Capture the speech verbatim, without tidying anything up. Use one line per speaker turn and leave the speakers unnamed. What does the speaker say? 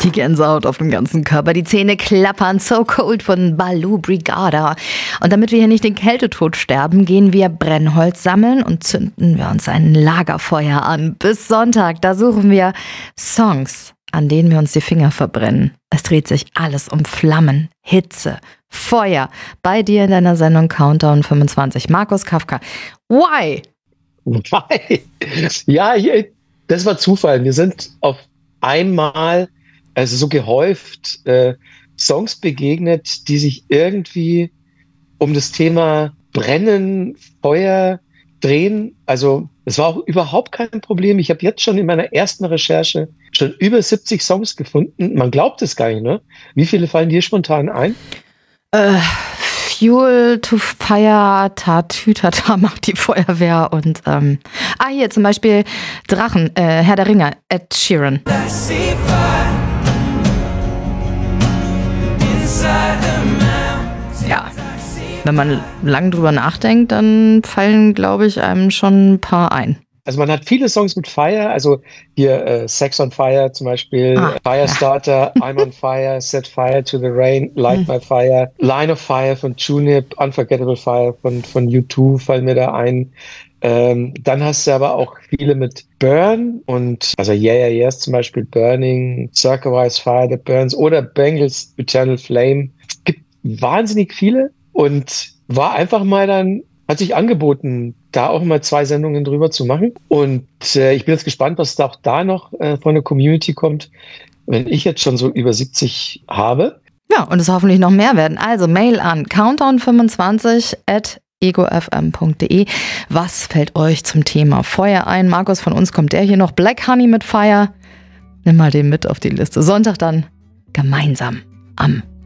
Die Gänsehaut auf dem ganzen Körper, die Zähne klappern, So Cold von Baloo Brigada. Und damit wir hier nicht den Kältetod sterben, gehen wir Brennholz sammeln und zünden wir uns ein Lagerfeuer an. Bis Sonntag, da suchen wir Songs, an denen wir uns die Finger verbrennen. Es dreht sich alles um Flammen, Hitze, Feuer. Bei dir in deiner Sendung Countdown fünfundzwanzig. Markus Kafka. Why?
Why? Ja, hier, das war Zufall. Wir sind auf einmal, also so gehäuft, äh, Songs begegnet, die sich irgendwie um das Thema Brennen, Feuer drehen. Also es war auch überhaupt kein Problem. Ich habe jetzt schon in meiner ersten Recherche schon über siebzig Songs gefunden. Man glaubt es gar nicht, ne? Wie viele fallen dir spontan ein?
Äh, Fuel to Fire, Tatütata macht die Feuerwehr und ähm, ah, hier zum Beispiel Drachen, äh, Herr der Ringe, Ed Sheeran. Ja, wenn man lang drüber nachdenkt, dann fallen, glaube ich, einem schon ein paar ein.
Also man hat viele Songs mit Fire, also hier äh, Sex on Fire zum Beispiel,
Ah,
Firestarter, ja. I'm on Fire, Set Fire to the Rain, Light My Fire, Line of Fire von Junip, Unforgettable Fire von, von U zwei fallen mir da ein. Ähm, dann hast du aber auch viele mit Burn und also Yeah Yeah Yes zum Beispiel, Burning, Circa-Wise Fire That Burns oder Bangles Eternal Flame. Es gibt wahnsinnig viele und war einfach mal dann, hat sich angeboten, da auch mal zwei Sendungen drüber zu machen. Und äh, ich bin jetzt gespannt, was da auch da noch äh, von der Community kommt, wenn ich jetzt schon so über siebzig habe.
Ja, und es hoffentlich noch mehr werden. Also Mail an countdown fünfundzwanzig at ego f m punkt de. Was fällt euch zum Thema Feuer ein? Markus, von uns kommt der hier noch. Black Honey mit Fire. Nimm mal den mit auf die Liste. Sonntag dann gemeinsam am